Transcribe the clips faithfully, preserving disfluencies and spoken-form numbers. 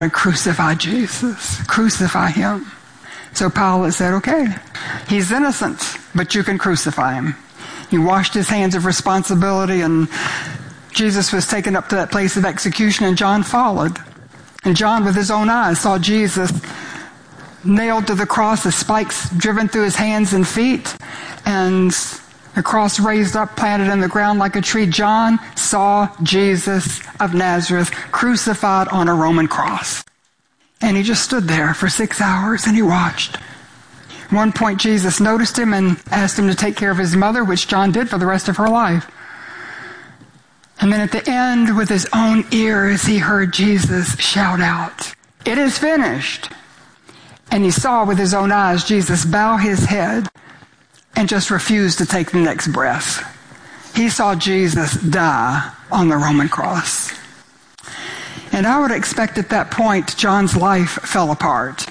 crucify Jesus. Crucify him. So Pilate said, okay, he's innocent, but you can crucify him. He washed his hands of responsibility, and Jesus was taken up to that place of execution, and John followed. And John, with his own eyes, saw Jesus nailed to the cross, the spikes driven through his hands and feet, and the cross raised up, planted in the ground like a tree. John saw Jesus of Nazareth crucified on a Roman cross. And he just stood there for six hours and he watched. At one point, Jesus noticed him and asked him to take care of his mother, which John did for the rest of her life. And then at the end, with his own ears, he heard Jesus shout out, "It is finished." And he saw with his own eyes Jesus bow his head and just refused to take the next breath. He saw Jesus die on the Roman cross. And I would expect at that point, John's life fell apart,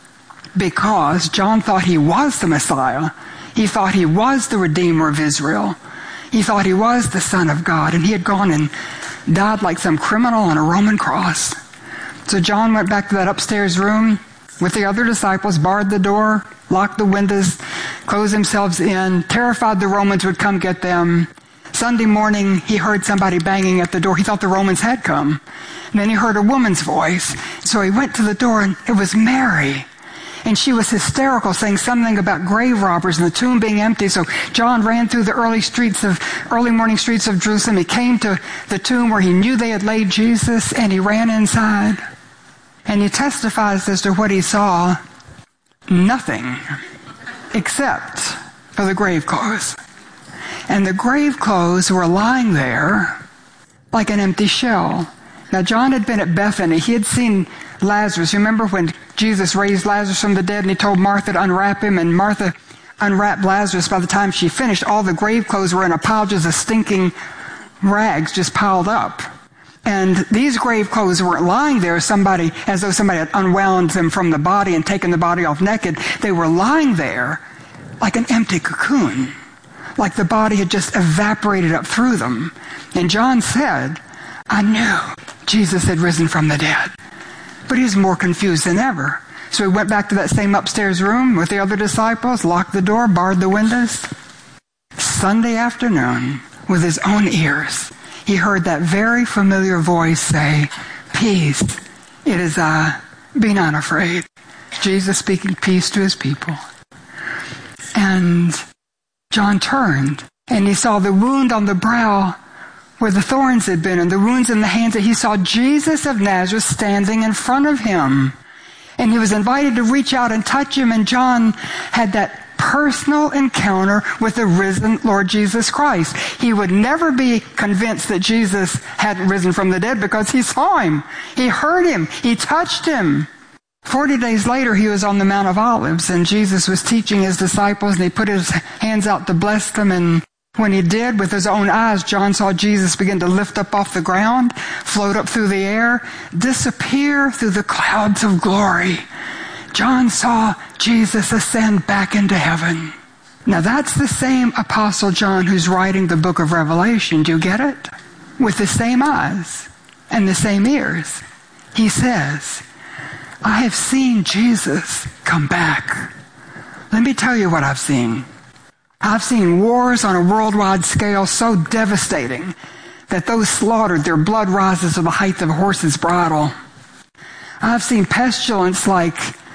because John thought he was the Messiah. He thought he was the Redeemer of Israel. He thought he was the Son of God, and he had gone and died like some criminal on a Roman cross. So John went back to that upstairs room with the other disciples, barred the door, locked the windows, closed themselves in, terrified the Romans would come get them. Sunday morning, he heard somebody banging at the door. He thought the Romans had come. And then he heard a woman's voice. So he went to the door, and it was Mary. And she was hysterical, saying something about grave robbers and the tomb being empty. So John ran through the early streets of, early morning streets of Jerusalem. He came to the tomb where he knew they had laid Jesus, and he ran inside. And he testifies as to what he saw. Nothing except for the grave clothes. And the grave clothes were lying there like an empty shell. Now, John had been at Bethany. He had seen Lazarus. You remember when Jesus raised Lazarus from the dead and he told Martha to unwrap him, and Martha unwrapped Lazarus. By the time she finished, all the grave clothes were in a pile, just of stinking rags just piled up. And these grave clothes weren't lying there somebody, as though somebody had unwound them from the body and taken the body off naked. They were lying there like an empty cocoon, like the body had just evaporated up through them. And John said, I knew Jesus had risen from the dead. But he was more confused than ever. So he went back to that same upstairs room with the other disciples, locked the door, barred the windows. Sunday afternoon, with his own ears, he heard that very familiar voice say, "Peace, it is I, be not afraid." Jesus speaking peace to his people. And John turned, and he saw the wound on the brow where the thorns had been, and the wounds in the hands, that he saw Jesus of Nazareth standing in front of him. And he was invited to reach out and touch him, and John had that personal encounter with the risen Lord Jesus Christ. He would never be convinced that Jesus hadn't risen from the dead, because he saw him. He heard him. He touched him. Forty days later, he was on the Mount of Olives, and Jesus was teaching his disciples, and he put his hands out to bless them, and when he did, with his own eyes, John saw Jesus begin to lift up off the ground, float up through the air, disappear through the clouds of glory. John saw Jesus ascend back into heaven. Now that's the same Apostle John who's writing the book of Revelation. Do you get it? With the same eyes and the same ears. He says, I have seen Jesus come back. Let me tell you what I've seen. I've seen wars on a worldwide scale so devastating that those slaughtered, their blood rises to the height of a horse's bridle. I've seen pestilence like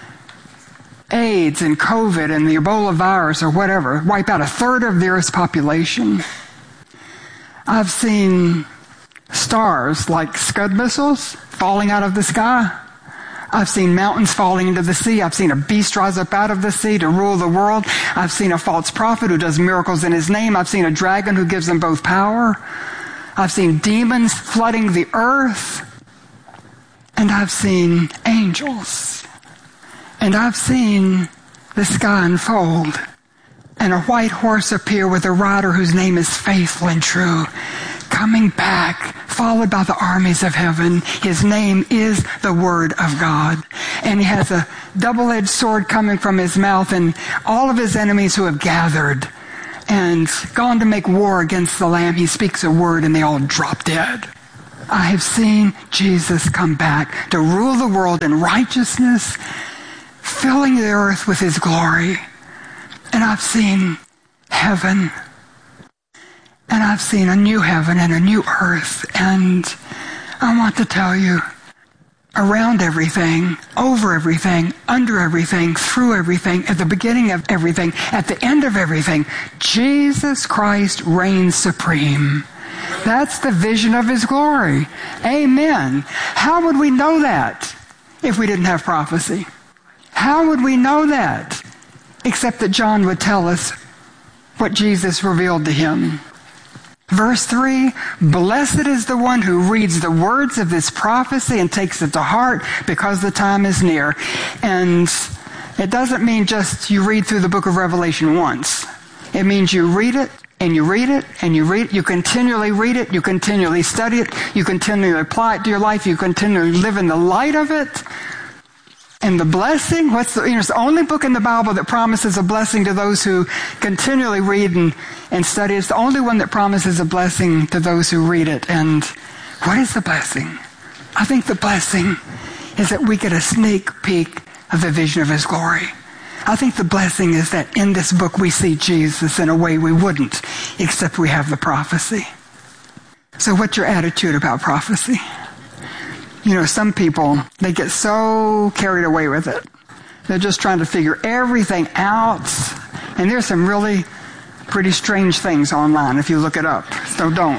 AIDS and COVID and the Ebola virus or whatever wipe out a third of the Earth's population. I've seen stars like Scud missiles falling out of the sky. I've seen mountains falling into the sea. I've seen a beast rise up out of the sea to rule the world. I've seen a false prophet who does miracles in his name. I've seen a dragon who gives them both power. I've seen demons flooding the earth. And I've seen angels. And I've seen the sky unfold. And a white horse appear with a rider whose name is Faithful and True, coming back, followed by the armies of heaven. His name is the Word of God. And he has a double-edged sword coming from his mouth, and all of his enemies who have gathered and gone to make war against the Lamb, he speaks a word and they all drop dead. I have seen Jesus come back to rule the world in righteousness, filling the earth with his glory. And I've seen heaven. And I've seen a new heaven and a new earth. And I want to tell you, around everything, over everything, under everything, through everything, at the beginning of everything, at the end of everything, Jesus Christ reigns supreme. That's the vision of his glory. Amen. How would we know that if we didn't have prophecy? How would we know that? Except that John would tell us what Jesus revealed to him. Verse three, blessed is the one who reads the words of this prophecy and takes it to heart, because the time is near. And it doesn't mean just you read through the book of Revelation once. It means you read it, and you read it, and you read it. You continually read it, you continually study it, you continually apply it to your life, you continually live in the light of it. And the blessing, what's the, you know, it's the only book in the Bible that promises a blessing to those who continually read and, and study. It's the only one that promises a blessing to those who read it. And what is the blessing? I think the blessing is that we get a sneak peek of the vision of his glory. I think the blessing is that in this book we see Jesus in a way we wouldn't, except we have the prophecy. So what's your attitude about prophecy? You know, some people, they get so carried away with it. They're just trying to figure everything out. And there's some really pretty strange things online if you look it up. So don't.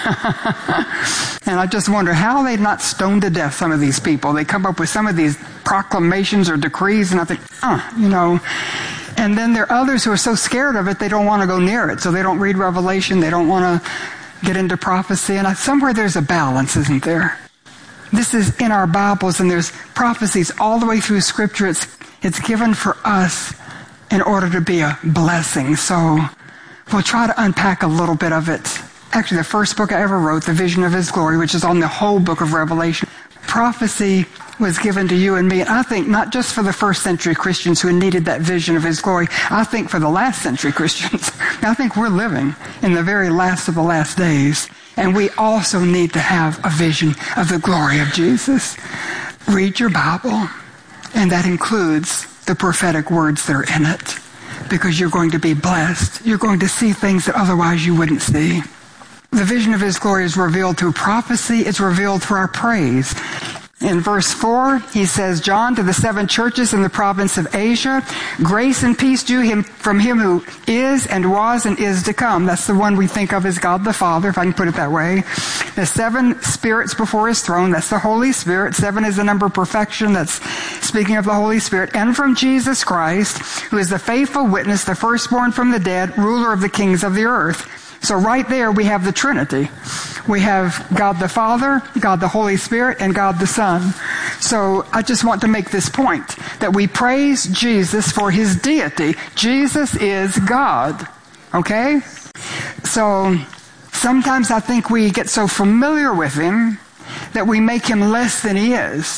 And I just wonder how they've not stoned to death some of these people. They come up with some of these proclamations or decrees, and I think, uh, you know. And then there are others who are so scared of it, they don't want to go near it. So they don't read Revelation. They don't want to get into prophecy. And I, somewhere there's a balance, isn't there? This is in our Bibles, and there's prophecies all the way through Scripture. It's, it's given for us in order to be a blessing. So we'll try to unpack a little bit of it. Actually, the first book I ever wrote, The Vision of His Glory, which is on the whole book of Revelation, prophecy was given to you and me. And I think not just for the first century Christians who needed that vision of his glory. I think for the last century Christians. I think we're living in the very last of the last days. And we also need to have a vision of the glory of Jesus. Read your Bible, and that includes the prophetic words that are in it, because you're going to be blessed. You're going to see things that otherwise you wouldn't see. The vision of his glory is revealed through prophecy. It's revealed through our praise. In verse four, he says, John, to the seven churches in the province of Asia, grace and peace to him from him who is and was and is to come. That's the one we think of as God the Father, if I can put it that way. The seven spirits before his throne, that's the Holy Spirit. Seven is the number of perfection. That's speaking of the Holy Spirit. And from Jesus Christ, who is the faithful witness, the firstborn from the dead, ruler of the kings of the earth. So right there we have the Trinity. We have God the Father, God the Holy Spirit, and God the Son. So I just want to make this point, that we praise Jesus for his deity. Jesus is God. Okay? So sometimes I think we get so familiar with him that we make him less than he is.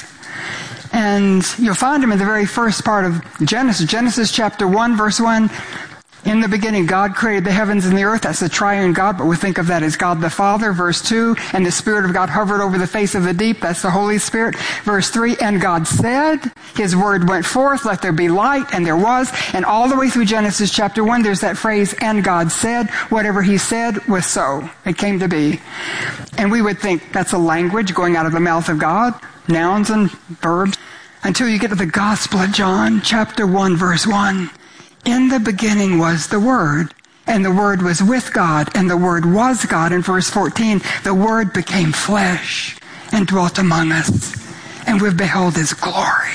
And you'll find him in the very first part of Genesis. Genesis chapter one, verse one. In the beginning, God created the heavens and the earth. That's the triune God, but we think of that as God the Father. Verse two, and the Spirit of God hovered over the face of the deep. That's the Holy Spirit. Verse three, and God said, his word went forth, let there be light, and there was. And all the way through Genesis chapter one, there's that phrase, and God said, whatever he said was so. It came to be. And we would think that's a language going out of the mouth of God, nouns and verbs, until you get to the Gospel of John, chapter one, verse one. In the beginning was the Word, and the Word was with God, and the Word was God. In verse fourteen, the Word became flesh and dwelt among us, and we've beheld his glory.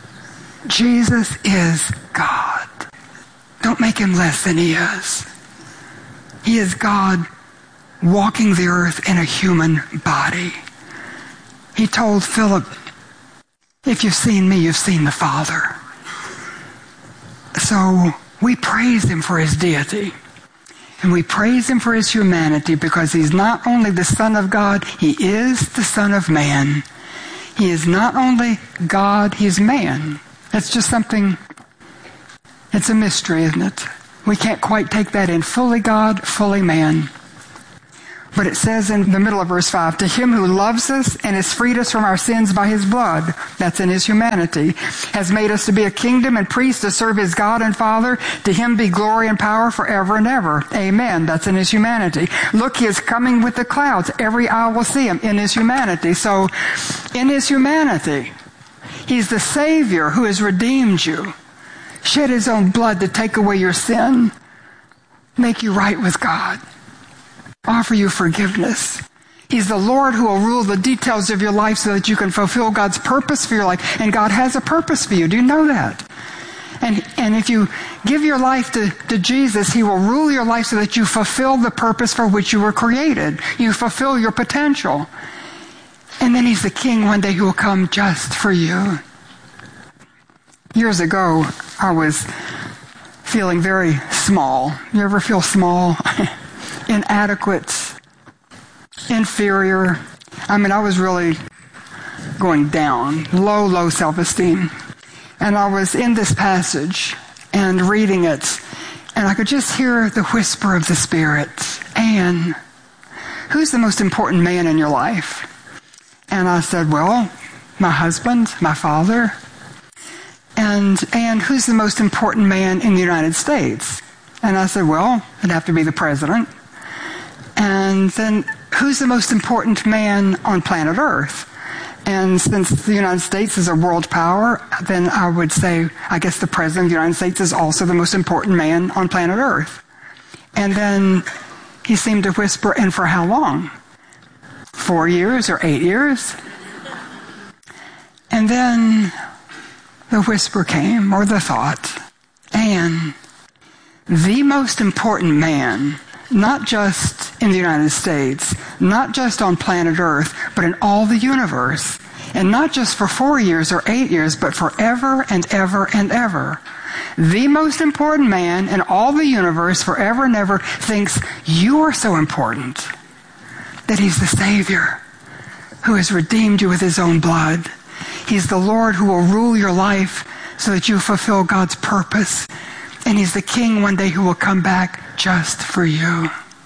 Jesus is God. Don't make him less than he is. He is God walking the earth in a human body. He told Philip, if you've seen me, you've seen the Father. So we praise him for his deity. And we praise him for his humanity, because he's not only the Son of God, he is the Son of Man. He is not only God, he's man. That's just something, it's a mystery, isn't it? We can't quite take that in. Fully God, fully man. But it says in the middle of verse five, to him who loves us and has freed us from our sins by his blood, that's in his humanity, has made us to be a kingdom and priests to serve his God and Father. To him be glory and power forever and ever. Amen. That's in his humanity. Look, he is coming with the clouds. Every eye will see him in his humanity. So, in his humanity, he's the Savior who has redeemed you, shed his own blood to take away your sin, make you right with God, offer you forgiveness. He's the Lord who will rule the details of your life so that you can fulfill God's purpose for your life. And God has a purpose for you. Do you know that? And and if you give your life to, to Jesus, he will rule your life so that you fulfill the purpose for which you were created. You fulfill your potential. And then he's the King one day who will come just for you. Years ago, I was feeling very small. You ever feel small? Inadequate, inferior. I mean, I was really going down, low, low self-esteem. And I was in this passage and reading it, and I could just hear the whisper of the Spirit. Anne, who's the most important man in your life? And I said, well, my husband, my father. And Anne, who's the most important man in the United States? And I said, well, it'd have to be the president. And then, who's the most important man on planet Earth? And since the United States is a world power, then I would say, I guess the President of the United States is also the most important man on planet Earth. And then he seemed to whisper, and for how long? Four years or eight years? And then the whisper came, or the thought, and the most important man, not just in the United States, not just on planet Earth, but in all the universe. And not just for four years or eight years, but forever and ever and ever. The most important man in all the universe, forever and ever, thinks you are so important that he's the Savior who has redeemed you with his own blood. He's the Lord who will rule your life so that you fulfill God's purpose. And he's the King one day who will come back just for you.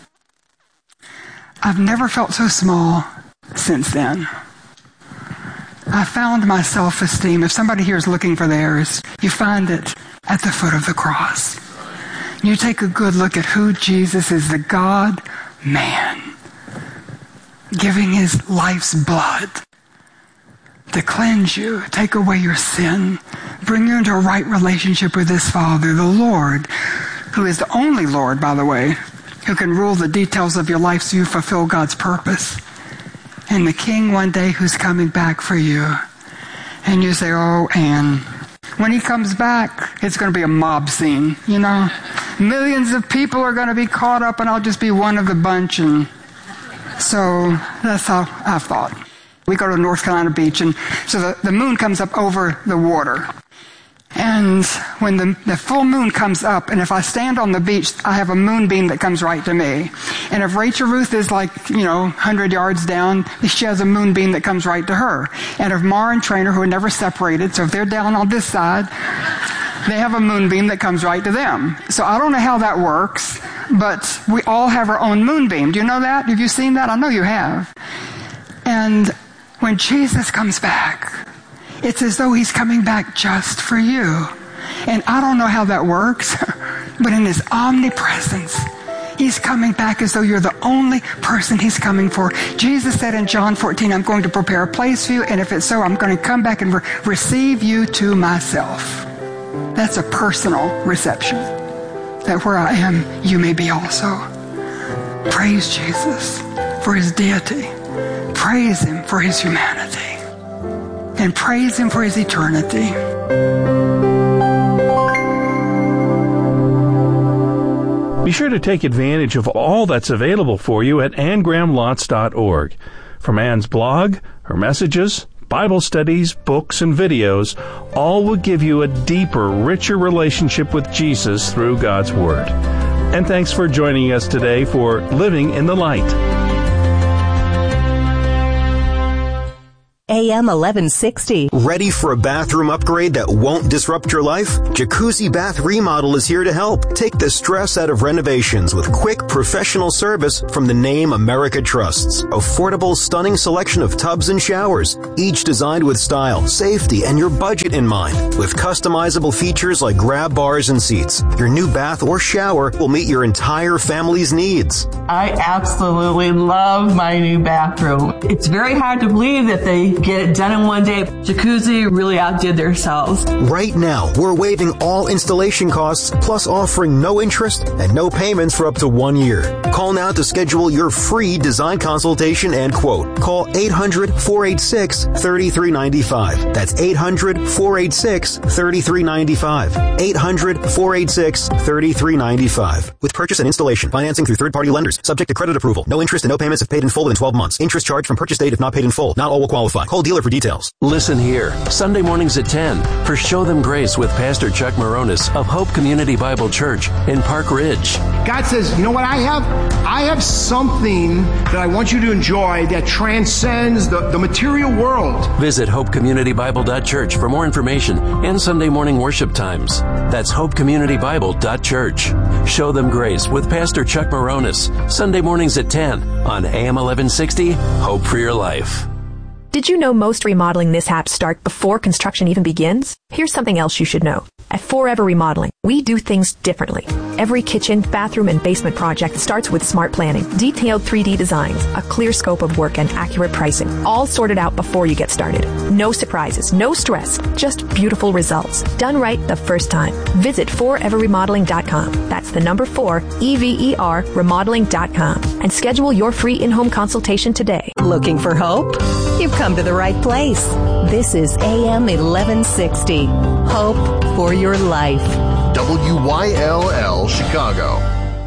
I've never felt so small since then. I found my self-esteem. If somebody here is looking for theirs, you find it at the foot of the cross. You take a good look at who Jesus is, the God-man, giving his life's blood to cleanse you, take away your sin, bring you into a right relationship with his Father, the Lord, who is the only Lord, by the way, who can rule the details of your life so you fulfill God's purpose. And the King one day who's coming back for you. And you say, oh, Anne, when he comes back, it's going to be a mob scene, you know. Millions of people are going to be caught up and I'll just be one of the bunch. And so that's how I've thought. We go to North Carolina Beach, and so the, the moon comes up over the water. And when the, the full moon comes up, and if I stand on the beach, I have a moonbeam that comes right to me. And if Rachel Ruth is like, you know, one hundred yards down, she has a moonbeam that comes right to her. And if Mara and Trainer, who are never separated, so if they're down on this side, they have a moonbeam that comes right to them. So I don't know how that works, but we all have our own moonbeam. Do you know that? Have you seen that? I know you have. And when Jesus comes back, it's as though he's coming back just for you. And I don't know how that works, but in his omnipresence, he's coming back as though you're the only person he's coming for. Jesus said in John fourteen, I'm going to prepare a place for you, and if it's so, I'm going to come back and re- receive you to myself. That's a personal reception. That where I am, you may be also. Praise Jesus for his deity. Praise him for his humanity. And praise him for his eternity. Be sure to take advantage of all that's available for you at anne graham lotz dot org. From Anne's blog, her messages, Bible studies, books, and videos, all will give you a deeper, richer relationship with Jesus through God's Word. And thanks for joining us today for Living in the Light. A M eleven sixty. Ready for a bathroom upgrade that won't disrupt your life? Jacuzzi Bath Remodel is here to help. Take the stress out of renovations with quick, professional service from the name America trusts. Affordable, stunning selection of tubs and showers, each designed with style, safety, and your budget in mind. With customizable features like grab bars and seats, your new bath or shower will meet your entire family's needs. I absolutely love my new bathroom. It's very hard to believe that they get it done in one day. Jacuzzi really outdid themselves. Right now, we're waiving all installation costs, plus offering no interest and no payments for up to one year. Call now to schedule your free design consultation and quote. Call eight hundred, four eight six, three three nine five. That's eight hundred, four eight six, three three nine five. eight hundred, four eight six, three three nine five. With purchase and installation, financing through third-party lenders, subject to credit approval. No interest and no payments if paid in full within twelve months. Interest charged from purchase date if not paid in full. Not all will qualify. Call dealer for details. Listen here, Sunday mornings at ten for Show Them Grace with Pastor Chuck Moronis of Hope Community Bible Church in Park Ridge. God says, you know what I have? I have something that I want you to enjoy that transcends the, the material world. Visit hope community bible dot church for more information and Sunday morning worship times. That's hope community bible dot church. Show Them Grace with Pastor Chuck Moronis, Sunday mornings at ten on A M eleven sixty, Hope for Your Life. Did you know most remodeling mishaps start before construction even begins? Here's something else you should know. At Forever Remodeling, we do things differently. Every kitchen, bathroom, and basement project starts with smart planning, detailed three D designs, a clear scope of work, and accurate pricing, all sorted out before you get started. No surprises, no stress, just beautiful results. Done right the first time. Visit forever remodeling dot com. That's the number four, E V E R, remodeling dot com. And schedule your free in-home consultation today. Looking for hope? You've come to the right place. This is A M eleven sixty. Hope for your life. W Y L L Chicago.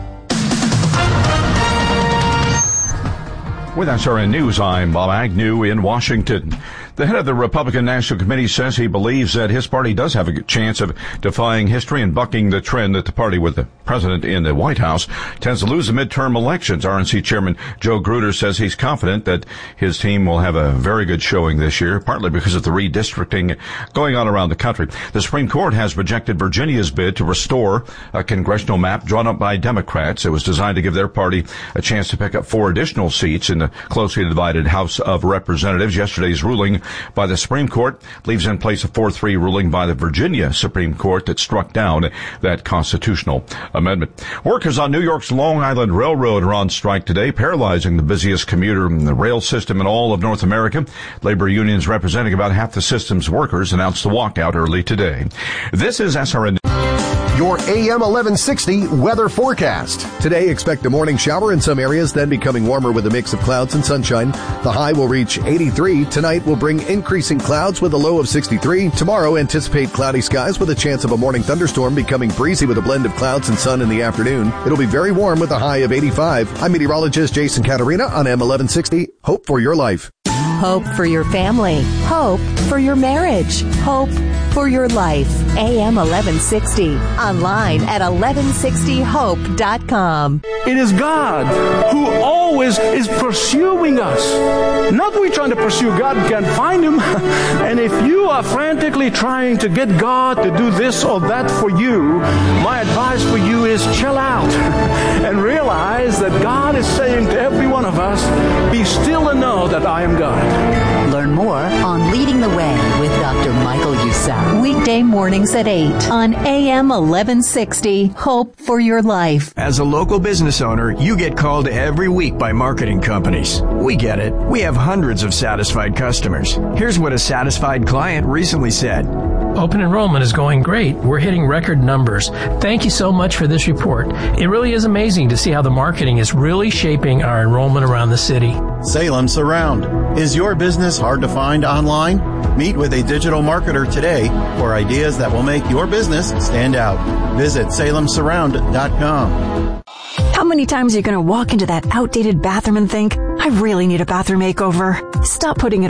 With S R N News, I'm Bob Agnew in Washington. The head of the Republican National Committee says he believes that his party does have a chance of defying history and bucking the trend that the party with the president in the White House tends to lose the midterm elections. R N C Chairman Joe Gruder says he's confident that his team will have a very good showing this year, partly because of the redistricting going on around the country. The Supreme Court has rejected Virginia's bid to restore a congressional map drawn up by Democrats. It was designed to give their party a chance to pick up four additional seats in the closely divided House of Representatives. Yesterday's ruling by the Supreme Court leaves in place a four three ruling by the Virginia Supreme Court that struck down that constitutional amendment. Workers on New York's Long Island Railroad are on strike today, paralyzing the busiest commuter in the rail system in all of North America. Labor unions representing about half the system's workers announced the walkout early today. This is S R N. Your A M eleven sixty weather forecast. Today, expect a morning shower in some areas, then becoming warmer with a mix of clouds and sunshine. The high will reach eighty-three. Tonight will bring increasing clouds with a low of sixty-three. Tomorrow, anticipate cloudy skies with a chance of a morning thunderstorm, becoming breezy with a blend of clouds and sun in the afternoon. It'll be very warm with a high of eighty-five. I'm meteorologist Jason Caterina on A M eleven sixty. Hope for your life. Hope for your family. Hope for your marriage. Hope for your life. A M eleven sixty. Online at eleven sixty hope dot com. It is God who always is pursuing us. Not we trying to pursue God, we can't find Him. And if you are frantically trying to get God to do this or that for you, my advice for you is chill out and realize that God is saying to every one of us, be still and know that I am God. Learn more on Leading the Way with Doctor Michael Youssef. Weekday mornings at eight on A M eleven sixty. Hope for your life. As a local business owner, you get called every week by marketing companies. We get it. We have hundreds of satisfied customers. Here's what a satisfied client recently said. Open enrollment is going great. We're hitting record numbers. Thank you so much for this report. It really is amazing to see how the marketing is really shaping our enrollment around the city. Salem Surround. Is your business hard to find online? Meet with a digital marketer today for ideas that will make your business stand out. Visit salem surround dot com. How many times are you going to walk into that outdated bathroom and think, I really need a bathroom makeover? Stop putting it off.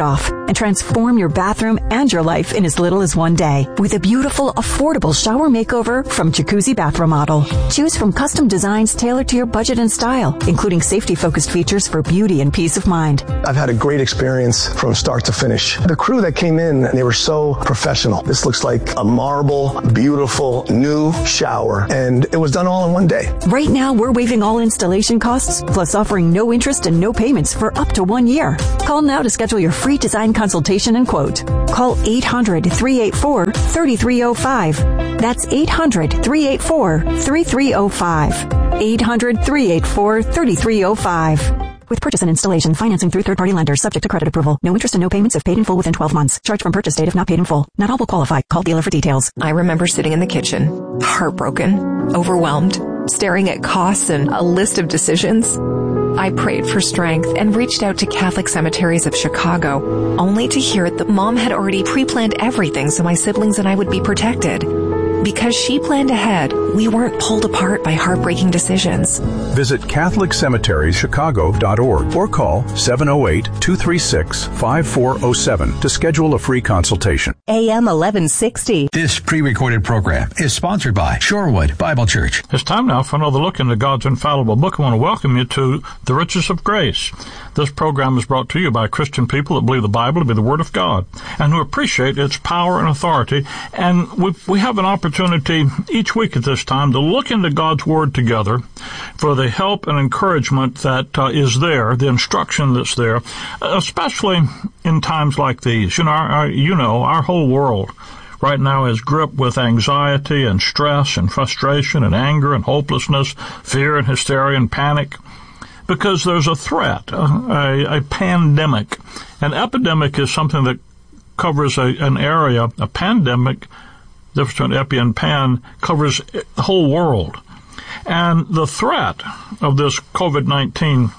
and transform your bathroom and your life in as little as one day with a beautiful, affordable shower makeover from Jacuzzi Bath Remodel. Choose from custom designs tailored to your budget and style, including safety-focused features for beauty and peace of mind. I've had a great experience from start to finish. The crew that came in, they were so professional. This looks like a marble, beautiful, new shower, and it was done all in one day. Right now, we're waiving all installation costs, plus offering no interest and no payments for up to one year. Call now to schedule your free design consultation and quote. Call eight hundred, three eight four, three three zero five. That's eight hundred, three eight four, three three zero five. eight hundred, three eight four, three three zero five. With purchase and installation, financing through third-party lenders, subject to credit approval. No interest and no payments if paid in full within twelve months. Charge from purchase date if not paid in full. Not all will qualify. Call dealer for details. I remember sitting in the kitchen, heartbroken, overwhelmed, staring at costs and a list of decisions. I prayed for strength and reached out to Catholic Cemeteries of Chicago, only to hear that Mom had already pre-planned everything so my siblings and I would be protected. Because she planned ahead, we weren't pulled apart by heartbreaking decisions. Visit Catholic Cemeteries Chicago dot org or call seven oh eight, two three six, five four oh seven to schedule a free consultation. A M eleven sixty. This pre-recorded program is sponsored by Shorewood Bible Church. It's time now for another look into God's infallible book. I want to welcome you to The Riches of Grace. This program is brought to you by Christian people that believe the Bible to be the Word of God and who appreciate its power and authority. And we, we have an opportunity each week at this time to look into God's Word together for the help and encouragement that uh, is there, the instruction that's there, especially in times like these. You know, our, our, you know, our whole world right now is gripped with anxiety and stress and frustration and anger and hopelessness, fear and hysteria and panic, because there's a threat, a, a, a pandemic. An epidemic is something that covers a, an area. A pandemic, the difference between epi and pan, covers the whole world. And the threat of this COVID nineteen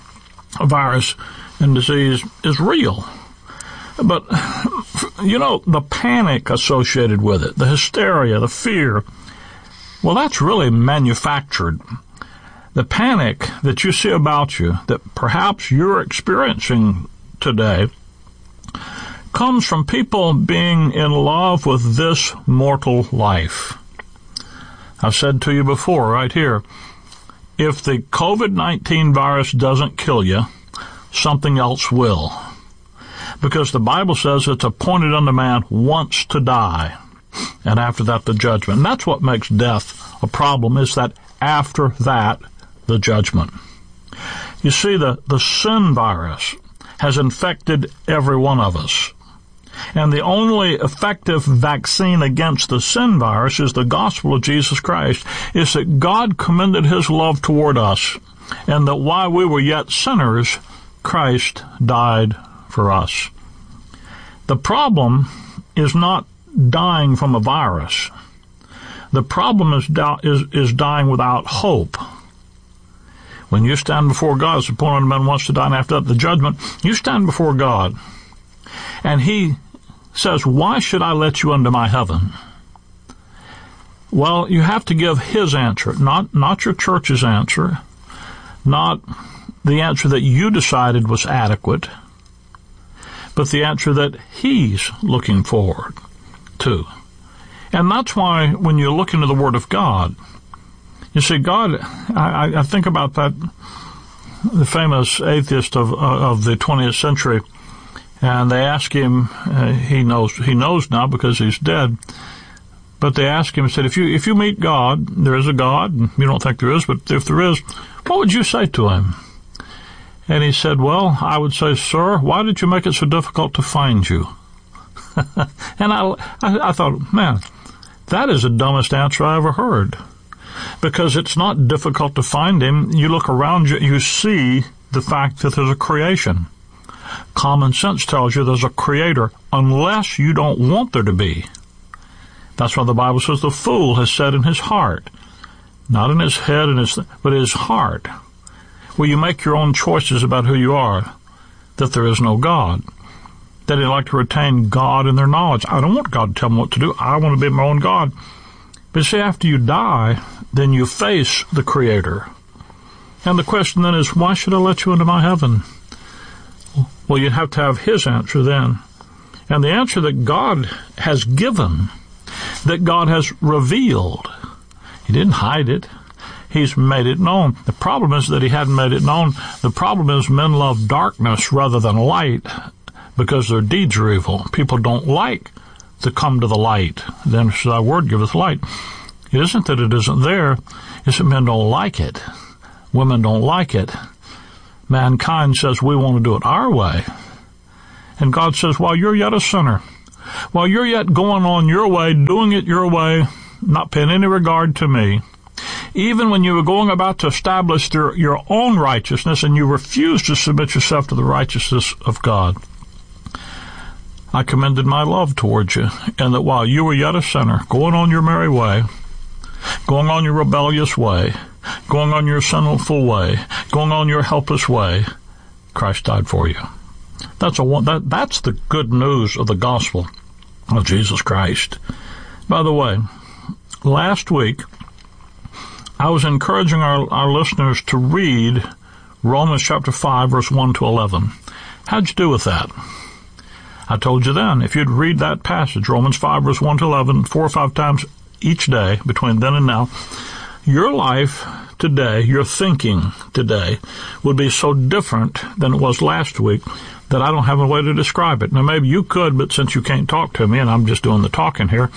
virus and disease is real. But, you know, the panic associated with it, the hysteria, the fear, well, that's really manufactured. The panic that you see about you, that perhaps you're experiencing today, comes from people being in love with this mortal life. I've said to you before, right here, if the COVID nineteen virus doesn't kill you, something else will. Because the Bible says it's appointed unto man once to die, and after that the judgment. And that's what makes death a problem, is that after that, the judgment. You see, the, the sin virus has infected every one of us. And the only effective vaccine against the sin virus is the gospel of Jesus Christ, is that God commended his love toward us, and that while we were yet sinners, Christ died for us. The problem is not dying from a virus. The problem is, is, is dying without hope. When you stand before God, as appointed unto man wants to die, and after that the judgment, you stand before God, and he says, why should I let you into my heaven? Well, you have to give his answer, not, not your church's answer, not the answer that you decided was adequate, but the answer that he's looking forward to. And that's why when you look into the Word of God, you see, God, I, I think about that, the famous atheist of, of the twentieth century, and they ask him, uh, he knows, he knows now because he's dead, but they ask him, said, if you, if you meet God, there is a God, and you don't think there is, but if there is, what would you say to him? And he said, well, I would say, sir, why did you make it so difficult to find you? And I, I, I thought, man, that is the dumbest answer I ever heard. Because it's not difficult to find him. You look around you, you see the fact that there's a creation. Common sense tells you there's a creator, unless you don't want there to be. That's why the Bible says the fool has said in his heart, not in his head, and his, but in his heart, where you make your own choices about who you are, that there is no God. That they like to retain God in their knowledge. I don't want God to tell me what to do. I want to be my own God. But see, after you die, then you face the Creator. And the question then is, why should I let you into my heaven? Well, you'd have to have his answer then. And the answer that God has given, that God has revealed, he didn't hide it. He's made it known. The problem is that he hadn't made it known. The problem is men love darkness rather than light because their deeds are evil. People don't like to come to the light. Then thy word giveth light. It isn't that it isn't there. It's that men don't like it. Women don't like it. Mankind says we want to do it our way. And God says, while you're yet a sinner, while you're yet going on your way, doing it your way, not paying any regard to me, even when you were going about to establish your, your own righteousness and you refused to submit yourself to the righteousness of God, I commended my love towards you, and that while you were yet a sinner, going on your merry way, going on your rebellious way, going on your sinful way, going on your helpless way, Christ died for you. That's a that that's the good news of the gospel of Jesus Christ. By the way, last week I was encouraging our, our listeners to read Romans chapter five, verse one to eleven. How'd you do with that? I told you then, if you'd read that passage, Romans five, verse one to eleven, four or five times each day between then and now, your life today, your thinking today, would be so different than it was last week that I don't have a way to describe it. Now, maybe you could, but since you can't talk to me and I'm just doing the talking here,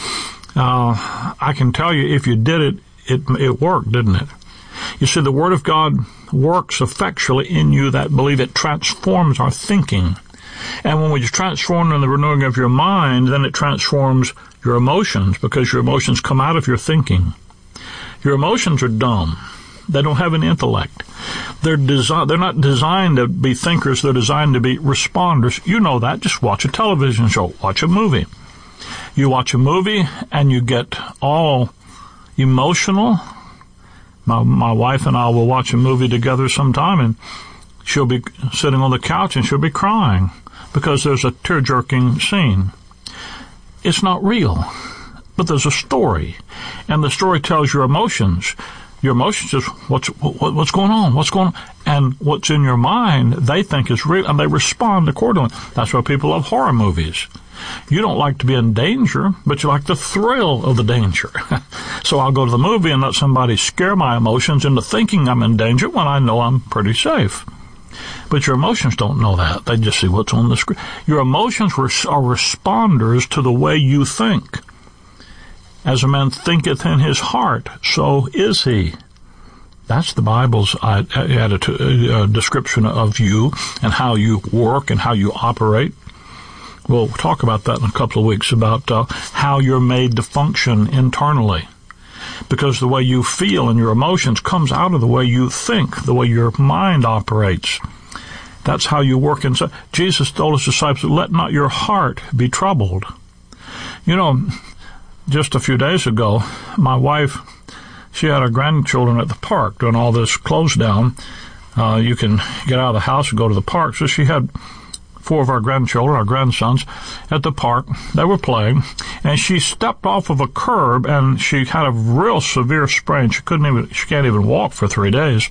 uh, I can tell you if you did it, it, it worked, didn't it? You see, the Word of God works effectually in you that believe. It transforms our thinking. And when we transform in the renewing of your mind, then it transforms your emotions, because your emotions come out of your thinking. Your emotions are dumb. They don't have an intellect. They're desi- They're not designed to be thinkers. They're designed to be responders. You know that. Just watch a television show. Watch a movie. You watch a movie and you get all emotional. My, my wife and I will watch a movie together sometime, and she'll be sitting on the couch and she'll be crying because there's a tear-jerking scene. It's not real, but there's a story, and the story tells your emotions. Your emotions is what's what, what's going on, what's going on, and what's in your mind they think is real, and they respond accordingly. That's why people love horror movies. You don't like to be in danger, but you like the thrill of the danger. So I'll go to the movie and let somebody scare my emotions into thinking I'm in danger when I know I'm pretty safe. But your emotions don't know that. They just see what's on the screen. Your emotions are responders to the way you think. As a man thinketh in his heart, so is he. That's the Bible's attitude, uh, description of you and how you work and how you operate. We'll talk about that in a couple of weeks, about uh, how you're made to function internally. Because the way you feel and your emotions comes out of the way you think, the way your mind operates. That's how you work inside. Jesus told his disciples, let not your heart be troubled. You know, just a few days ago, my wife, she had her grandchildren at the park doing all this close down. Uh, you can get out of the house and go to the park. So she had four of our grandchildren, our grandsons, at the park. They were playing, and she stepped off of a curb, and she had a real severe sprain. She couldn't even, she can't even walk for three days.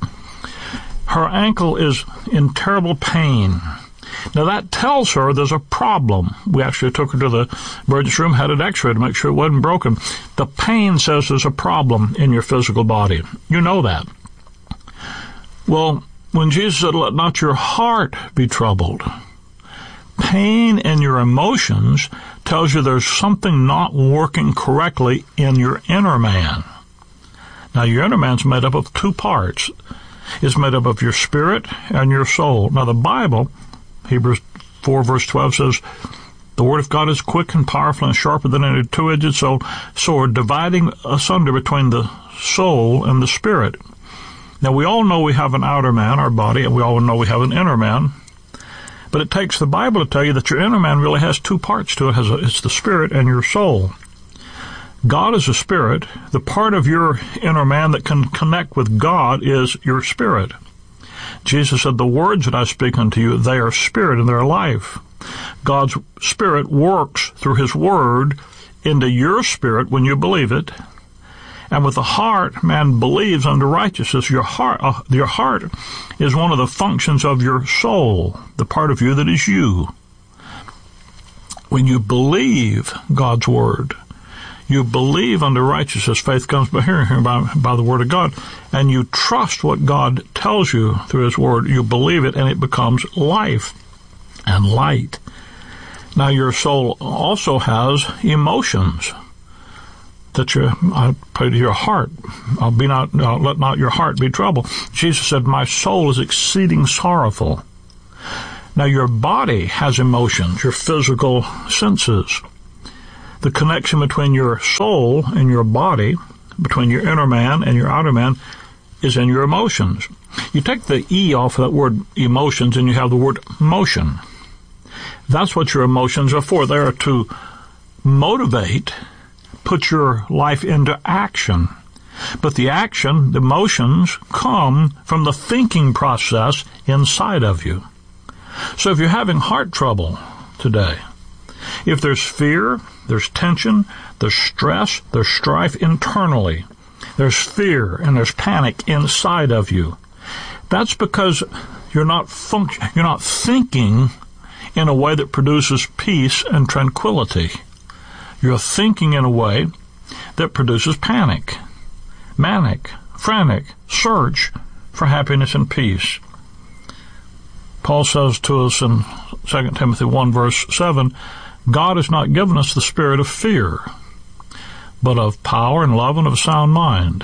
Her ankle is in terrible pain. Now, that tells her there's a problem. We actually took her to the emergency room, had an x-ray to make sure it wasn't broken. The pain says there's a problem in your physical body. You know that. Well, when Jesus said, let not your heart be troubled, pain in your emotions tells you there's something not working correctly in your inner man. Now, your inner man's made up of two parts. It's made up of your spirit and your soul. Now, the Bible, Hebrews four, verse twelve says, the Word of God is quick and powerful and sharper than any two-edged sword, dividing asunder between the soul and the spirit. Now, we all know we have an outer man, our body, and we all know we have an inner man. But it takes the Bible to tell you that your inner man really has two parts to it. It's the spirit and your soul. God is a spirit. The part of your inner man that can connect with God is your spirit. Jesus said, the words that I speak unto you, they are spirit and they are life. God's spirit works through his word into your spirit when you believe it. And with the heart, man believes unto righteousness. Your heart, uh, your heart is one of the functions of your soul, the part of you that is you. when you believe God's word, you believe unto righteousness, faith comes by hearing, hearing by, by the word of God, and you trust what God tells you through his word, you believe it, and it becomes life and light. Now, your soul also has emotions that you, I pray to your heart, I'll be not, uh, let not your heart be troubled. Jesus said, my soul is exceeding sorrowful. Now, your body has emotions, your physical senses. The connection between your soul and your body, between your inner man and your outer man, is in your emotions. You take the E off of that word emotions and you have the word motion. That's what your emotions are for. They are to motivate, put your life into action. But the action, the emotions, come from the thinking process inside of you. So if you're having heart trouble today, if there's fear, there's tension, there's stress, there's strife internally, there's fear and there's panic inside of you, that's because you're not function, you're not thinking in a way that produces peace and tranquility. You're thinking in a way that produces panic, manic, frantic, search for happiness and peace. Paul says to us in Second Timothy one, verse seven, God has not given us the spirit of fear, but of power and love and of a sound mind.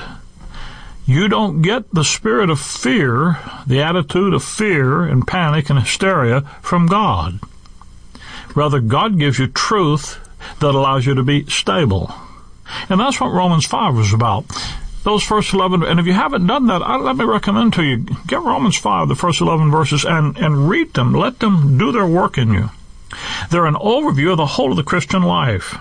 You don't get the spirit of fear, the attitude of fear and panic and hysteria from God. Rather, God gives you truth that allows you to be stable. And that's what Romans five was about. Those first eleven, and if you haven't done that, I, let me recommend to you, get Romans five, the first eleven verses, and, and read them. Let them do their work in you. They're an overview of the whole of the Christian life.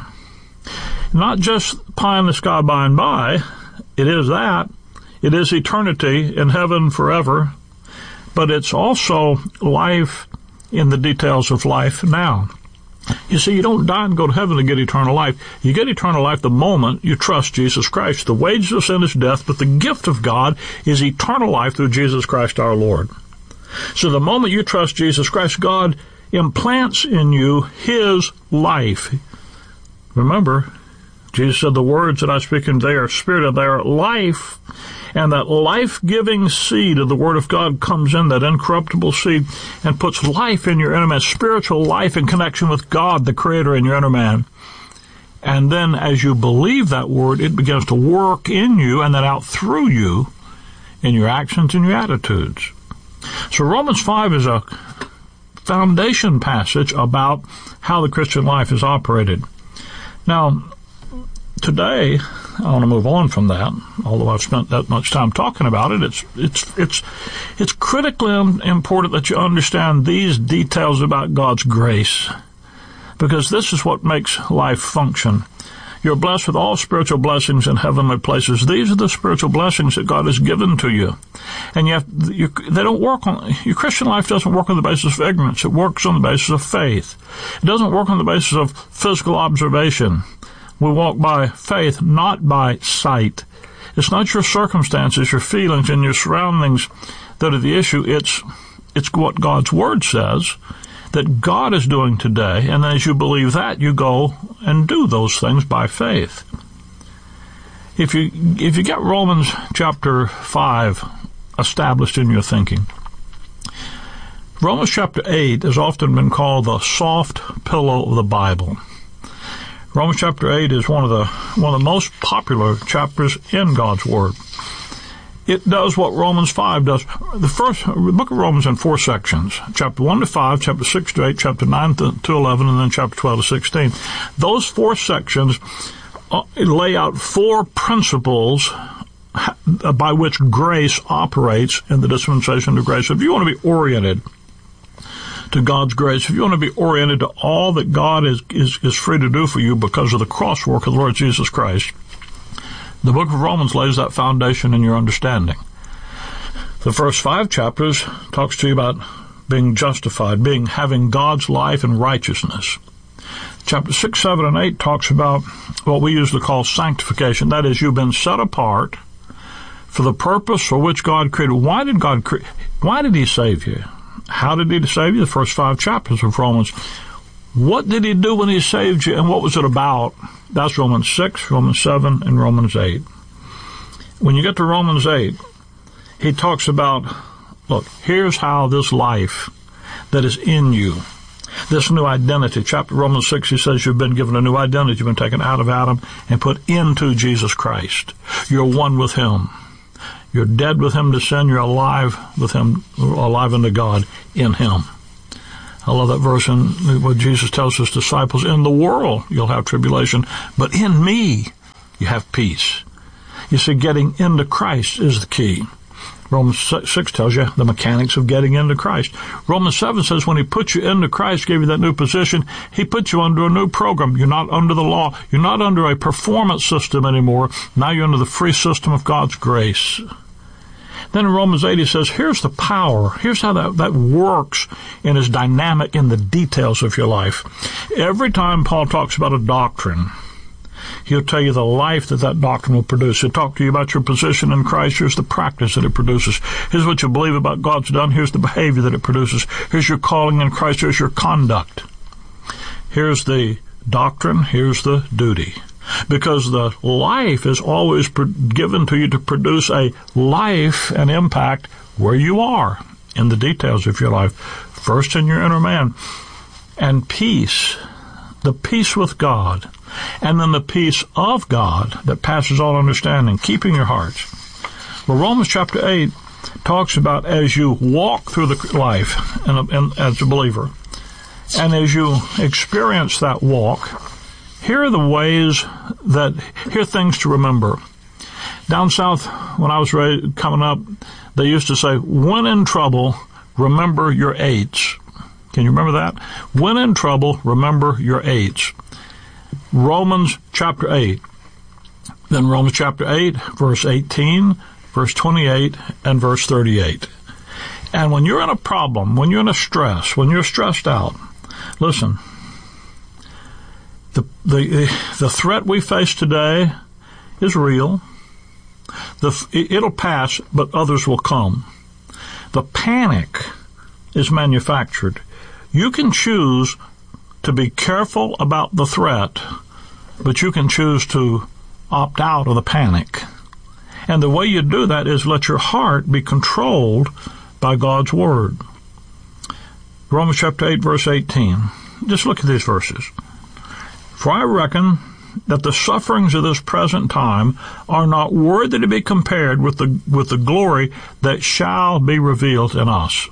Not just pie in the sky by and by. It is that. It is eternity in heaven forever. But it's also life in the details of life now. You see, you don't die and go to heaven to get eternal life. You get eternal life the moment you trust Jesus Christ. The wages of sin is death, but the gift of God is eternal life through Jesus Christ our Lord. So the moment you trust Jesus Christ, God implants in you his life. Remember, Jesus said, the words that I speak in, they are spirit, they are life. And that life-giving seed of the Word of God comes in, that incorruptible seed, and puts life in your inner man, spiritual life in connection with God, the Creator, in your inner man. And then as you believe that Word, it begins to work in you and then out through you in your actions and your attitudes. So Romans five is a foundation passage about how the Christian life is operated. Now, today, I want to move on from that. Although I've spent that much time talking about it, it's it's it's it's critically important that you understand these details about God's grace, because this is what makes life function. You're blessed with all spiritual blessings in heavenly places. These are the spiritual blessings that God has given to you, and you have, you, they don't work on your Christian life. Doesn't work on the basis of ignorance. It works on the basis of faith. It doesn't work on the basis of physical observation. We walk by faith, not by sight. It's not your circumstances, your feelings, and your surroundings that are the issue. It's it's what God's Word says that God is doing today, and then as you believe that, you go and do those things by faith. If you if you get Romans chapter five established in your thinking, Romans chapter eight has often been called the soft pillow of the Bible. Romans chapter eight is one of the one of the most popular chapters in God's Word. It does what Romans five does. The first the book of Romans in four sections: chapter one to five, chapter six to eight, chapter nine to eleven, and then chapter twelve to sixteen. Those four sections uh, lay out four principles by which grace operates in the dispensation of grace. If you want to be oriented to God's grace, if you want to be oriented to all that God is, is, is free to do for you because of the cross work of the Lord Jesus Christ, the book of Romans lays that foundation in your understanding. The first five chapters talks to you about being justified, being having God's life and righteousness. Chapter six, seven, and eight talks about what we usually call sanctification. That is, you've been set apart for the purpose for which God created. Why did God create? Why did He save you? How did He save you? The first five chapters of Romans. What did he do when he saved you, and what was it about? That's Romans six, Romans seven, and Romans eight. When you get to Romans eight, he talks about, look, here's how this life that is in you, this new identity. Chapter Romans six, he says you've been given a new identity. You've been taken out of Adam and put into Jesus Christ. You're one with him. You're dead with him to sin. You're alive with him, alive unto God in him. I love that verse in what Jesus tells his disciples, in the world you'll have tribulation, but in me you have peace. You see, getting into Christ is the key. Romans six tells you the mechanics of getting into Christ. Romans seven says when he put you into Christ, gave you that new position, he put you under a new program. You're not under the law. You're not under a performance system anymore. Now you're under the free system of God's grace. Then in Romans eight, he says, here's the power. Here's how that, that works and is dynamic in the details of your life. Every time Paul talks about a doctrine, he'll tell you the life that that doctrine will produce. He'll talk to you about your position in Christ. Here's the practice that it produces. Here's what you believe about God's done. Here's the behavior that it produces. Here's your calling in Christ. Here's your conduct. Here's the doctrine. Here's the duty. Because the life is always given to you to produce a life and impact where you are in the details of your life. First in your inner man. And peace, the peace with God, and then the peace of God that passes all understanding, keeping your hearts. Well, Romans chapter eight talks about as you walk through the life and, and as a believer, and as you experience that walk, here are the ways that, here are things to remember. Down south, when I was raised, coming up, they used to say, when in trouble, remember your eights. Can you remember that? When in trouble, remember your eights. Romans chapter eight. Then Romans chapter eight, verse eighteen, verse twenty-eight, and verse thirty-eight. And when you're in a problem, when you're in a stress, when you're stressed out, listen, The, the the threat we face today is real. The, it'll pass, but others will come. The panic is manufactured. You can choose to be careful about the threat, but you can choose to opt out of the panic. And the way you do that is let your heart be controlled by God's Word. Romans chapter eight, verse eighteen. Just look at these verses. For I reckon that the sufferings of this present time are not worthy to be compared with the with the glory that shall be revealed in us.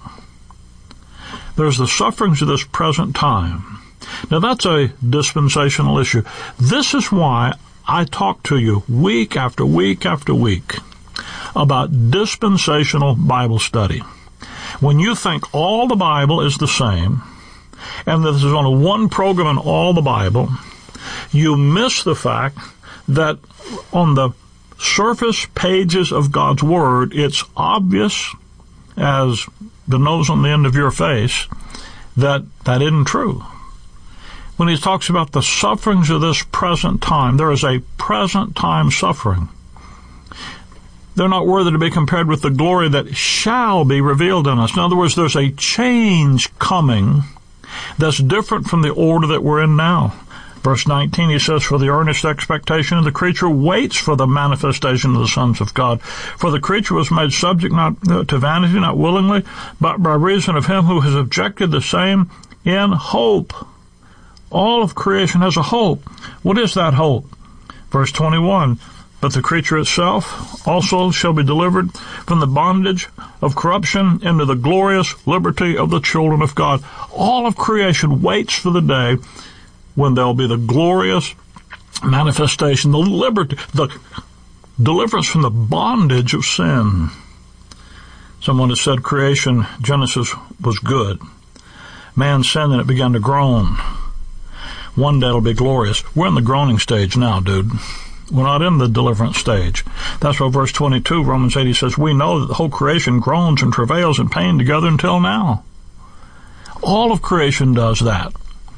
There's the sufferings of this present time. Now that's a dispensational issue. This is why I talk to you week after week after week about dispensational Bible study. When you think all the Bible is the same, and that there's only one program in all the Bible, you miss the fact that on the surface pages of God's Word, it's obvious as the nose on the end of your face that that isn't true. When he talks about the sufferings of this present time, there is a present time suffering. They're not worthy to be compared with the glory that shall be revealed in us. In other words, there's a change coming that's different from the order that we're in now. Verse nineteen, he says, for the earnest expectation of the creature waits for the manifestation of the sons of God. For the creature was made subject not to vanity, not willingly, but by reason of him who has objected the same in hope. All of creation has a hope. What is that hope? Verse twenty-one, but the creature itself also shall be delivered from the bondage of corruption into the glorious liberty of the children of God. All of creation waits for the day when there'll be the glorious manifestation, the liberty, the deliverance from the bondage of sin. Someone has said creation, Genesis, was good. Man sinned and it began to groan. One day it'll be glorious. We're in the groaning stage now, dude. We're not in the deliverance stage. That's why verse twenty-two, Romans eight, says, we know that the whole creation groans and travails in pain together until now. All of creation does that.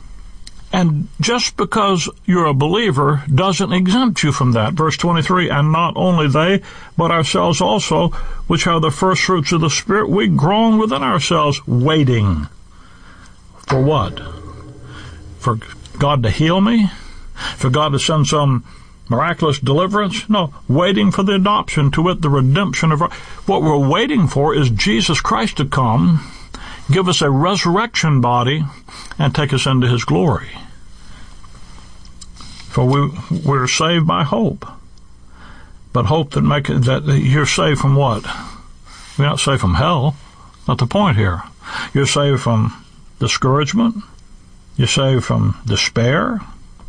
And just because you're a believer doesn't exempt you from that. Verse twenty-three, and not only they, but ourselves also, which are the first fruits of the Spirit, we groan within ourselves, waiting. For what? for God to heal me, for God to send some miraculous deliverance. No, waiting for the adoption, to wit, the redemption of our... What we're waiting for is Jesus Christ to come, give us a resurrection body, and take us into his glory. For we, we're saved by hope. But hope that make it, that you're saved from what? You're not saved from hell. Not the point here. You're saved from discouragement. You're saved from despair.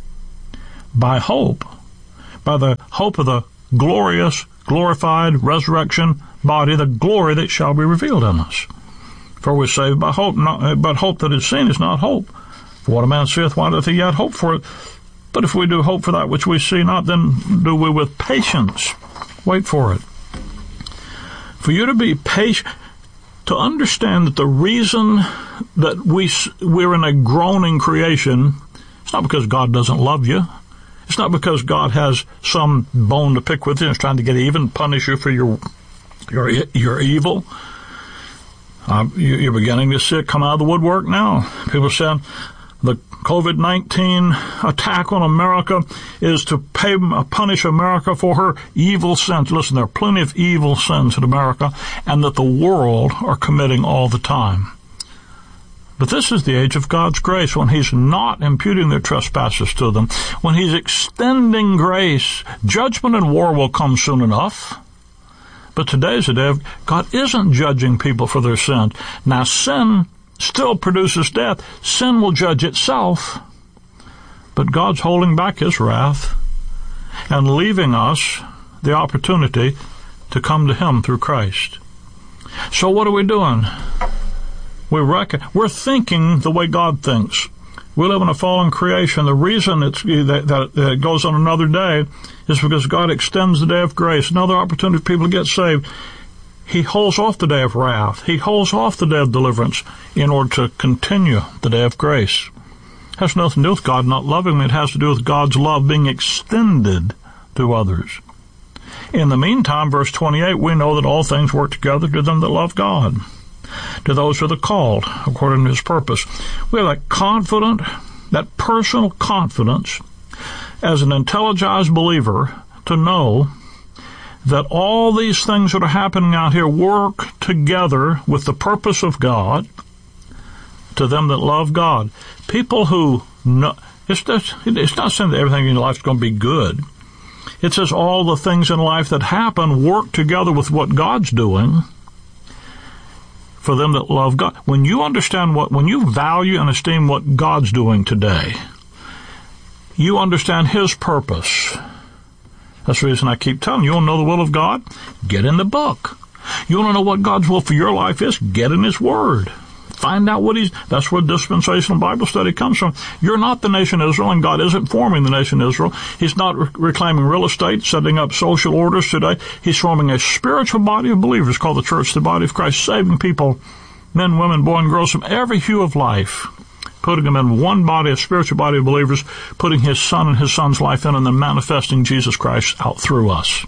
By hope. By the hope of the glorious, glorified resurrection body, the glory that shall be revealed in us. For we're saved by hope, not, but hope that is seen is not hope. For what a man seeth, why doth he yet hope for it? But if we do hope for that which we see not, then do we with patience wait for it. For you to be patient, to understand that the reason that we, we're in a groaning creation, it's not because God doesn't love you. It's not because God has some bone to pick with you and is trying to get even, punish you for your your, your evil. Uh, you're beginning to see it come out of the woodwork now. People saying the COVID nineteen attack on America is to pay, uh, punish America for her evil sins. Listen, there are plenty of evil sins in America, and that the world are committing all the time. But this is the age of God's grace, when he's not imputing their trespasses to them, when he's extending grace. Judgment and war will come soon enough. But today's the day of God isn't judging people for their sins. Now, sin still produces death. Sin will judge itself. But God's holding back his wrath and leaving us the opportunity to come to him through Christ. So what are we doing? We reckon, we're thinking the way God thinks. We live in a fallen creation. The reason it's, that, that it goes on another day is because God extends the day of grace, another opportunity for people to get saved. He holds off the day of wrath. He holds off the day of deliverance in order to continue the day of grace. It has nothing to do with God not loving me. It has to do with God's love being extended to others. In the meantime, verse twenty-eight, we know that all things work together to them that love God, to those who are the called according to his purpose. We have that confident, that personal confidence as an intelligized believer to know that all these things that are happening out here work together with the purpose of God to them that love God. People who know, it's, just, it's not saying that everything in your life is going to be good. It says all the things in life that happen work together with what God's doing for them that love God. When you understand what, when you value and esteem what God's doing today, you understand his purpose. That's the reason I keep telling you, you want to know the will of God? Get in the book. You want to know what God's will for your life is? Get in his word. Find out what he's, that's where dispensational Bible study comes from. You're not the nation Israel, and God isn't forming the nation Israel. He's not re- reclaiming real estate, setting up social orders today. He's forming a spiritual body of believers called the church, the body of Christ, saving people, men, women, boys, and girls from every hue of life, putting them in one body, a spiritual body of believers, putting his son and his son's life in, and then manifesting Jesus Christ out through us.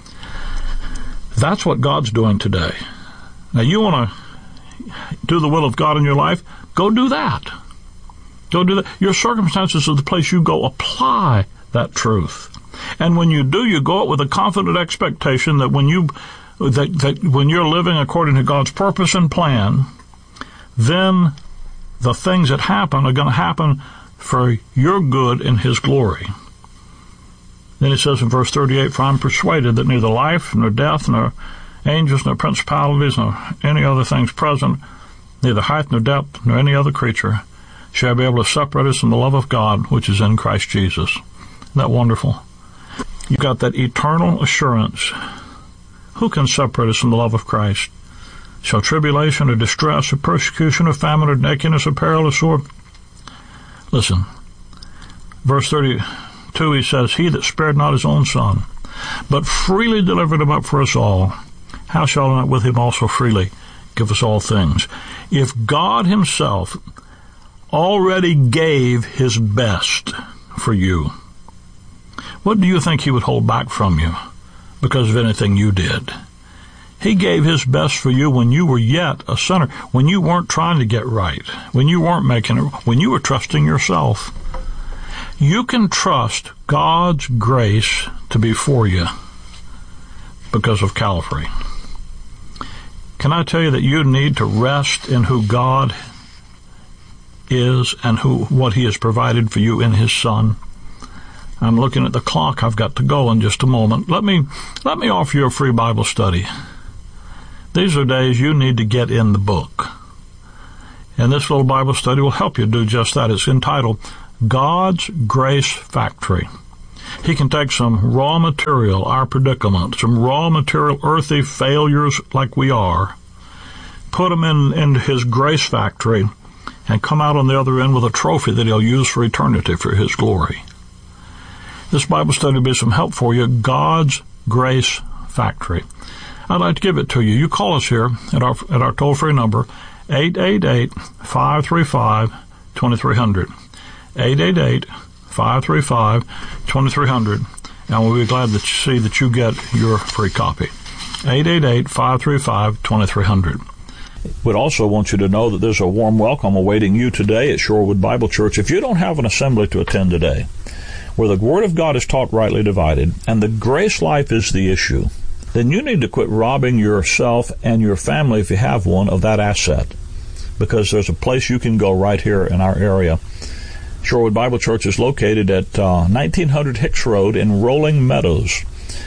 That's what God's doing today. Now, you want to do the will of God in your life? Go do that. Go do that. Your circumstances are the place you go apply that truth. And when you do, you go out with a confident expectation that when you that, that when you're living according to God's purpose and plan, then the things that happen are going to happen for your good in his glory. Then it says in verse thirty-eight, for I'm persuaded that neither life, nor death, nor angels, nor principalities, nor any other things present, neither height, nor depth, nor any other creature, shall be able to separate us from the love of God, which is in Christ Jesus. Isn't that wonderful? You've got that eternal assurance. Who can separate us from the love of Christ? Shall tribulation, or distress, or persecution, or famine, or nakedness, or peril, or sword? Listen, verse thirty-two, he says, he that spared not his own son, but freely delivered him up for us all, how shall not with him also freely give us all things? If God himself already gave his best for you, what do you think he would hold back from you because of anything you did? He gave his best for you when you were yet a sinner, when you weren't trying to get right, when you weren't making it, when you were trusting yourself. You can trust God's grace to be for you because of Calvary. Can I tell you that you need to rest in who God is and who what He has provided for you in His Son? I'm looking at the clock. I've got to go in just a moment. Let me let me offer you a free Bible study. These are days you need to get in the book. And this little Bible study will help you do just that. It's entitled God's Grace Factory. He can take some raw material, our predicament, some raw material, earthly failures like we are, put them in, in His grace factory, and come out on the other end with a trophy that He'll use for eternity for His glory. This Bible study will be some help for you. God's Grace Factory. I'd like to give it to you. You call us here at our at our toll-free number, eight eight eight, five three five, two three zero zero. eight eight eight, five three five, two three zero zero. And we'll be glad to see that you get your free copy. eight eight eight, five three five, two three zero zero. Would also want you to know that there's a warm welcome awaiting you today at Shorewood Bible Church. If you don't have an assembly to attend today, where the Word of God is taught rightly divided, and the grace life is the issue, then you need to quit robbing yourself and your family, if you have one, of that asset. Because there's a place you can go right here in our area. Shorewood Bible Church is located at uh, nineteen hundred Hicks Road in Rolling Meadows.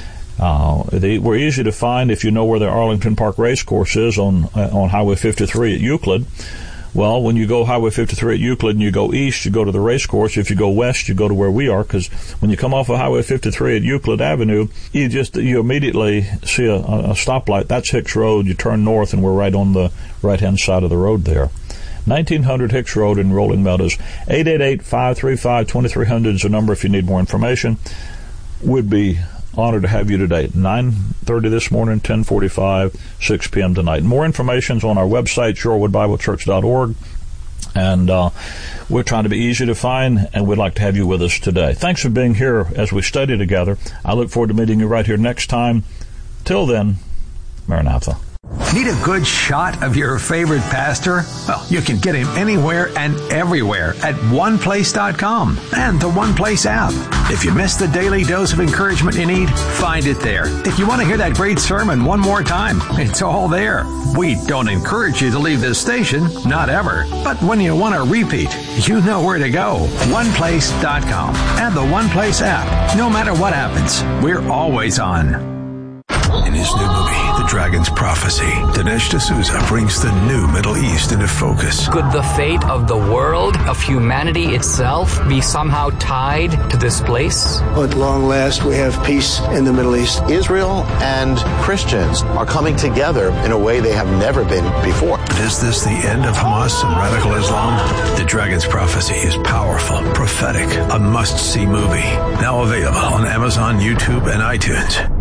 Uh, they were easy to find if you know where the Arlington Park Racecourse is on uh, on Highway fifty-three at Euclid. Well, when you go Highway fifty-three at Euclid and you go east, you go to the racecourse. If you go west, you go to where we are, because when you come off of Highway fifty-three at Euclid Avenue, you just you immediately see a, a stoplight. That's Hicks Road. You turn north, and we're right on the right-hand side of the road there. nineteen hundred Hicks Road in Rolling Meadows. eight eight eight, five three five, two three zero zero is the number if you need more information. Would be honored to have you today. nine thirty this morning, ten forty-five, six p.m. tonight. More information's on our website, shorewood bible church dot org. And uh, we're trying to be easy to find, and we'd like to have you with us today. Thanks for being here as we study together. I look forward to meeting you right here next time. Till then, Maranatha. Need a good shot of your favorite pastor? Well, you can get him anywhere and everywhere at one place dot com and the OnePlace app. If you missed the daily dose of encouragement you need, find it there. If you want to hear that great sermon one more time, it's all there. We don't encourage you to leave this station, not ever. But when you want to repeat, you know where to go. one place dot com and the OnePlace app. No matter what happens, we're always on. In his new movie, The Dragon's Prophecy, Dinesh D'Souza brings the new Middle East into focus. Could the fate of the world, of humanity itself, be somehow tied to this place? At long last, we have peace in the Middle East. Israel and Christians are coming together in a way they have never been before. But is this the end of Hamas and radical Islam? The Dragon's Prophecy is powerful, prophetic, a must-see movie. Now available on Amazon, YouTube, and iTunes.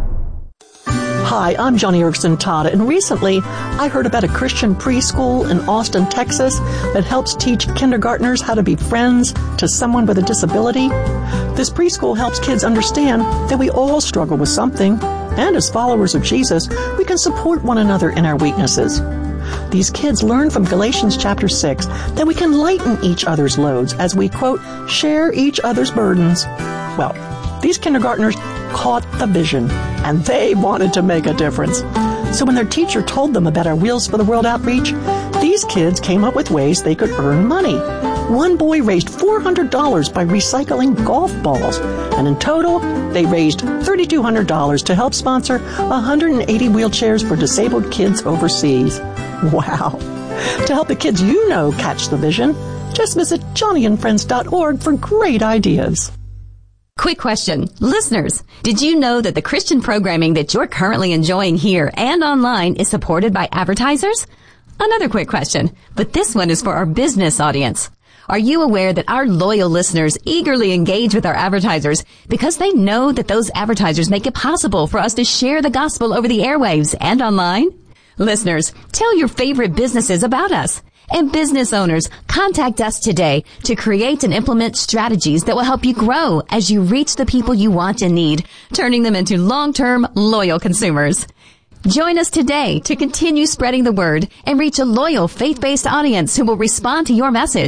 Hi, I'm Johnny Erickson Todd, and recently I heard about a Christian preschool in Austin, Texas that helps teach kindergartners how to be friends to someone with a disability. This preschool helps kids understand that we all struggle with something, and as followers of Jesus, we can support one another in our weaknesses. These kids learn from Galatians chapter six that we can lighten each other's loads as we, quote, share each other's burdens. Well, these kindergartners caught the vision, and they wanted to make a difference. So when their teacher told them about our Wheels for the World outreach, these kids came up with ways they could earn money. One boy raised four hundred dollars by recycling golf balls, and in total, they raised three thousand two hundred dollars to help sponsor one hundred eighty wheelchairs for disabled kids overseas. Wow! To help the kids you know catch the vision, just visit johnny and friends dot org for great ideas. Quick question. Listeners, did you know that the Christian programming that you're currently enjoying here and online is supported by advertisers? Another quick question, but this one is for our business audience. Are you aware that our loyal listeners eagerly engage with our advertisers because they know that those advertisers make it possible for us to share the gospel over the airwaves and online? Listeners, tell your favorite businesses about us. And business owners, contact us today to create and implement strategies that will help you grow as you reach the people you want and need, turning them into long-term, loyal consumers. Join us today to continue spreading the word and reach a loyal, faith-based audience who will respond to your message.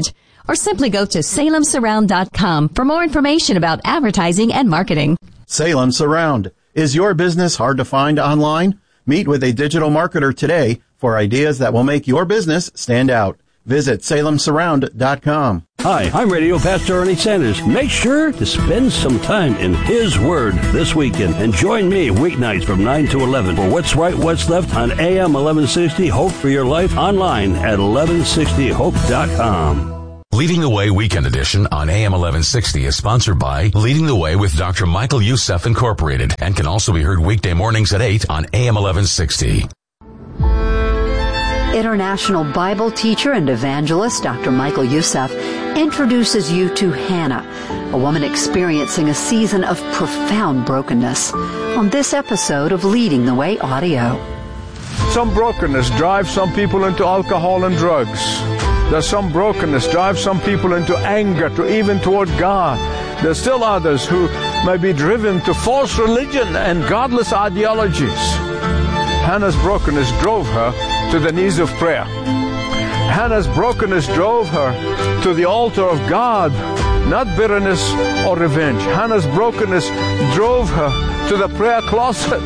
or simply go to salem surround dot com for more information about advertising and marketing. Salem Surround. Is your business hard to find online? Meet with a digital marketer today for ideas that will make your business stand out. Visit salem surround dot com. Hi, I'm Radio Pastor Ernie Sanders. Make sure to spend some time in His Word this weekend and join me weeknights from nine to eleven for What's Right, What's Left on A M eleven sixty Hope for Your Life online at eleven sixty hope dot com. Leading the Way Weekend Edition on A M eleven sixty is sponsored by Leading the Way with Doctor Michael Youssef Incorporated and can also be heard weekday mornings at eight on A M eleven sixty. International Bible teacher and evangelist Doctor Michael Youssef introduces you to Hannah, a woman experiencing a season of profound brokenness, on this episode of Leading the Way Audio. Some brokenness drives some people into alcohol and drugs. There's some brokenness drives some people into anger, to even toward God. There's still others who may be driven to false religion and godless ideologies. Hannah's brokenness drove her to the knees of prayer. Hannah's brokenness drove her to the altar of God, not bitterness or revenge. Hannah's brokenness drove her to the prayer closet.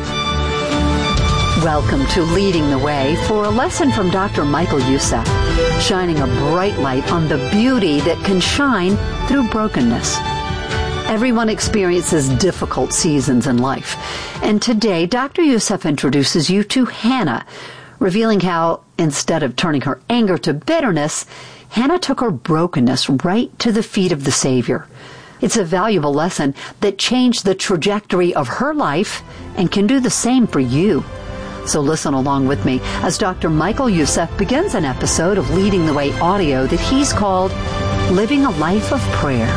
Welcome to Leading the Way for a lesson from Doctor Michael Youssef, shining a bright light on the beauty that can shine through brokenness. Everyone experiences difficult seasons in life, and today Doctor Youssef introduces you to Hannah, revealing how, instead of turning her anger to bitterness, Hannah took her brokenness right to the feet of the Savior. It's a valuable lesson that changed the trajectory of her life and can do the same for you. So listen along with me as Doctor Michael Youssef begins an episode of Leading the Way Audio that he's called Living a Life of Prayer.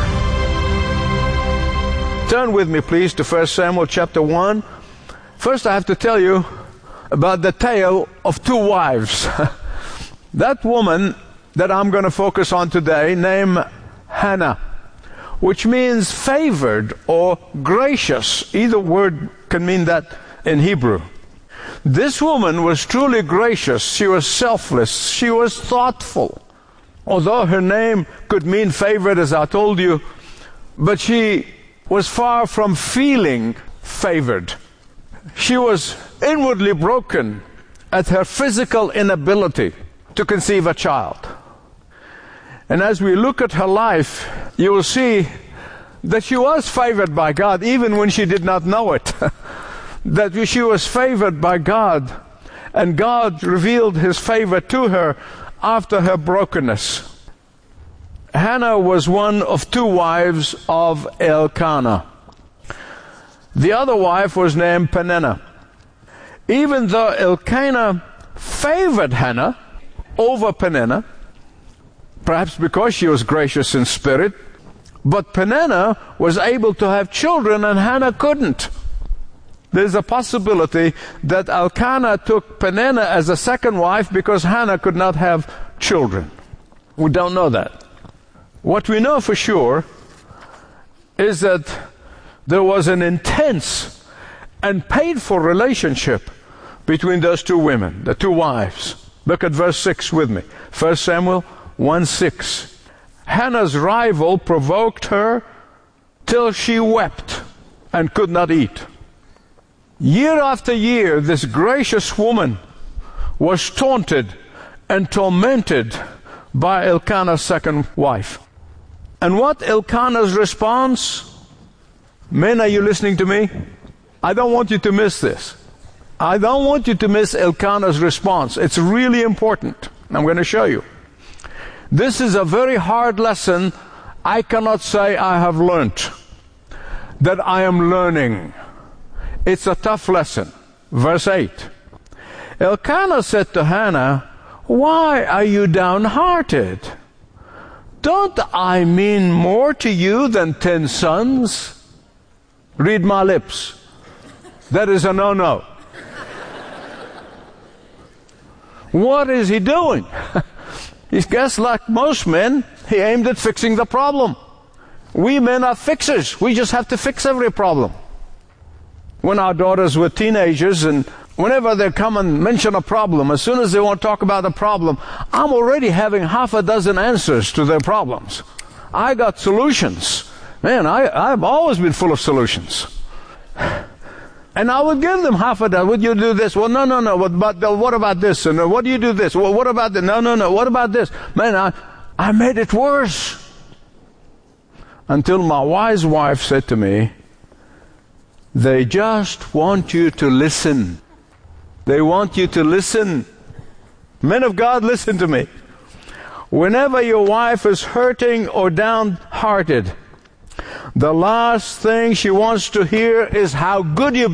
Turn with me, please, to First Samuel chapter one. First, I have to tell you about the tale of two wives. That woman that I'm going to focus on today, named Hannah, which means favored or gracious. Either word can mean that in Hebrew. This woman was truly gracious. She was selfless. She was thoughtful. Although her name could mean favored, as I told you, but she was far from feeling favored. She was inwardly broken at her physical inability to conceive a child. And as we look at her life, you will see that she was favored by God even when she did not know it. That she was favored by God, and God revealed His favor to her after her brokenness. Hannah was one of two wives of Elkanah. The other wife was named Peninnah. Even though Elkanah favored Hannah over Peninnah, perhaps because she was gracious in spirit, but Peninnah was able to have children and Hannah couldn't. There's a possibility that Elkanah took Peninnah as a second wife because Hannah could not have children. We don't know that. What we know for sure is that there was an intense and painful relationship between those two women, the two wives. Look at verse six with me. First Samuel one six. Hannah's rival provoked her till she wept and could not eat. Year after year, this gracious woman was taunted and tormented by Elkanah's second wife. And what Elkanah's response? Men, are you listening to me? I don't want you to miss this. I don't want you to miss Elkanah's response. It's really important. I'm going to show you. This is a very hard lesson. I cannot say I have learned, that I am learning. It's a tough lesson. Verse eight. Elkanah said to Hannah, "Why are you downhearted? Don't I mean more to you than ten sons?" Read my lips. That is a no-no. What is he doing? He guess like most men, he aimed at fixing the problem. We men are fixers. We just have to fix every problem. When our daughters were teenagers and whenever they come and mention a problem, as soon as they want to talk about a problem, I'm already having half a dozen answers to their problems. I got solutions. Man, I, I've always been full of solutions. And I would give them half a dozen. Would you do this? Well, no, no, no. What about, what about this? And what do you do this? Well, what about this? No, no, no. What about this? Man, I, I made it worse. Until my wise wife said to me, they just want you to listen. They want you to listen. Men of God, listen to me. Whenever your wife is hurting or downhearted, the last thing she wants to hear is how good you've